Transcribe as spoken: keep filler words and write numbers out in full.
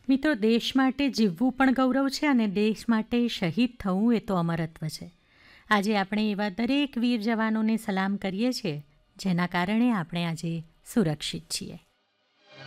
મિત્રો, દેશ માટે જીવવું પણ ગૌરવ છે અને દેશ માટે શહીદ થવું એ તો અમરત્વ છે. આજે આપણે એવા દરેક વીર જવાનોને સલામ કરીએ છીએ જેના કારણે આપણે આજે સુરક્ષિત છીએ.